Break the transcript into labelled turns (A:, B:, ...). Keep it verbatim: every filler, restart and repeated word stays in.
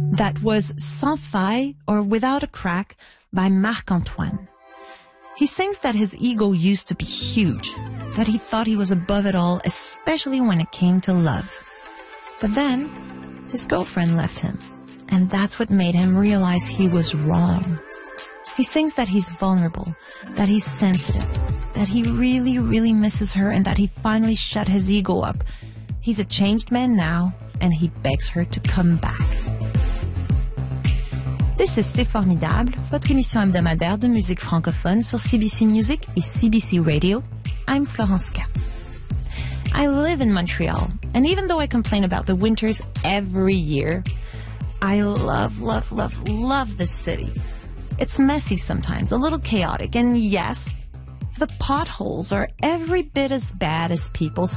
A: That was Sans Faille, or Without a Crack, by Marc Antoine. He sings that his ego used to be huge, that he thought he was above it all, especially when it came to love. But then, his girlfriend left him, and that's what made him realize he was wrong. He sings that he's vulnerable, that he's sensitive, that he really, really misses her, and that he finally shut his ego up. He's a changed man now, and he begs her to come back. This is C'est Formidable, votre émission hebdomadaire de musique francophone sur C B C Music et C B C Radio. I'm Florence Cap. I live in Montreal, and even though I complain about the winters every year, I love, love, love, love this city. It's messy sometimes, a little chaotic, and yes, the potholes are every bit as bad as people